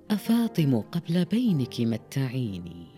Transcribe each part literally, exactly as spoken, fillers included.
أفاطم قبل بينك متعيني،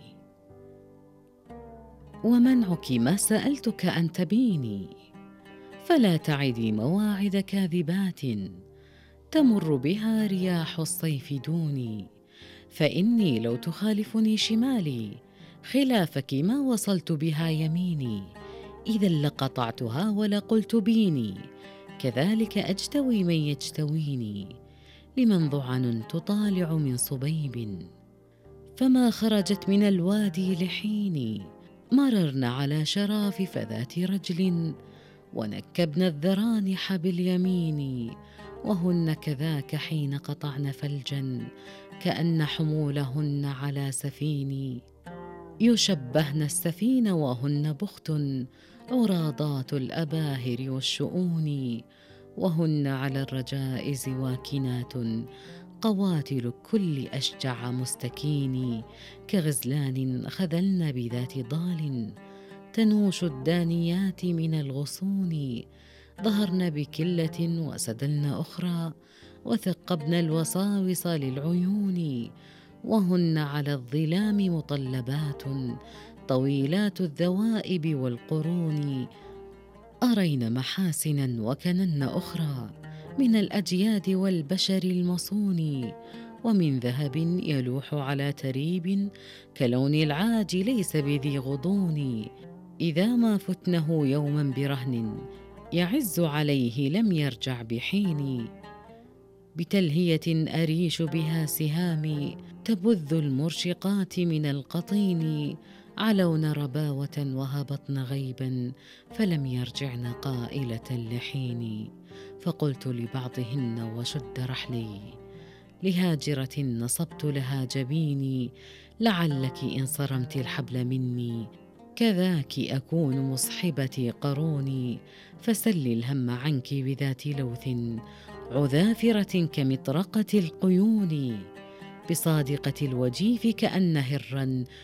ومنعك ما سألتك أن تبيني، فلا تعدي مواعد كاذبات تمر بها رياح الصيف دوني، فإني لو تخالفني شمالي خلافك ما وصلت بها يميني، إذا لقطعتها ولقلت بيني، كذلك أجتوي من يجتويني، لمن ضعن تطالع من صبيب، فما خرجت من الوادي لحيني، مررن على شراف فذات رجل، ونكبن الذرانح باليمين، وهن كذاك حين قطعن فلجا، كأن حمولهن على سفين، يشبهن السفين وهن بخت، عراضات الأباهر والشؤون، وهن على الرجائز واكنات، قواتل كل أشجع مستكين، كغزلان خذلن بذات ضال، تنوش الدانيات من الغصون، ظهرن بكلة وسدلن أخرى، وثقبن الوساوس للعيون، وهن على الظلام مطلبات، طويلات الذوائب والقرون، أرين محاسنا وكنن أخرى، من الأجياد والبشر المصون، ومن ذهب يلوح على تريب، كلون العاج ليس بذي غضون، إذا ما فتنه يوما برهن، يعز عليه لم يرجع بحين، بتلهية أريش بها سهامي، تبذ المرشقات من القطين، علون رباوة وهبطن غيبا، فلم يرجعن قائلة لحين، فقلت لبعضهن وشد رحلي، لهاجرة نصبت لها جبيني، لعلك إن صرمت الحبل مني، كذاك أكون مصحبتي قروني، فسل الهم عنك بذات لوث، عذافرة كمطرقة القيون، بصادقة الوجيف كأن هرا